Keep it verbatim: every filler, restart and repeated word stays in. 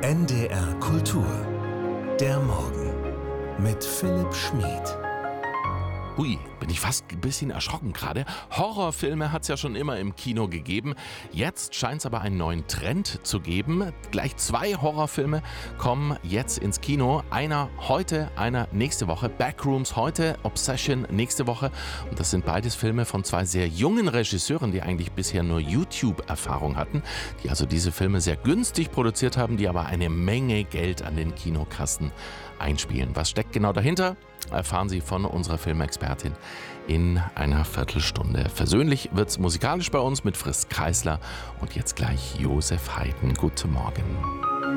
N D R Kultur. Der Morgen mit Philipp Schmid. Ui, bin ich fast ein bisschen erschrocken gerade. Horrorfilme hat es ja schon immer im Kino gegeben. Jetzt scheint es aber einen neuen Trend zu geben. Gleich zwei Horrorfilme kommen jetzt ins Kino. Einer heute, einer nächste Woche. Backrooms heute, Obsession nächste Woche. Und das sind beides Filme von zwei sehr jungen Regisseuren, die eigentlich bisher nur YouTube-Erfahrung hatten. Die also diese Filme sehr günstig produziert haben, die aber eine Menge Geld an den Kinokassen einspielen. Was steckt genau dahinter? Erfahren Sie von unserer Filmexpertin in einer Viertelstunde. Versöhnlich wird's musikalisch bei uns mit Frisk Kreisler und jetzt gleich Josef Haydn. Guten Morgen.